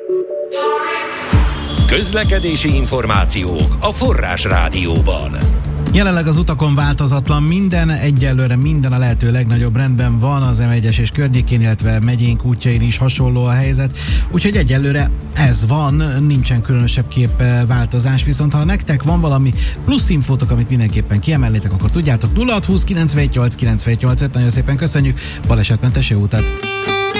Közlekedési információk a Forrás Rádióban. Jelenleg az utakon változatlan minden, egyelőre minden a lehető legnagyobb rendben van, az M1-es és környékén, illetve megyénk útjain is hasonló a helyzet, úgyhogy egyelőre ez van, nincsen különösebb változás, viszont ha nektek van valami plusz infótok, amit mindenképpen kiemelnétek, akkor tudjátok, 0620 978 978, nagyon szépen köszönjük, balesetmentes jó utat!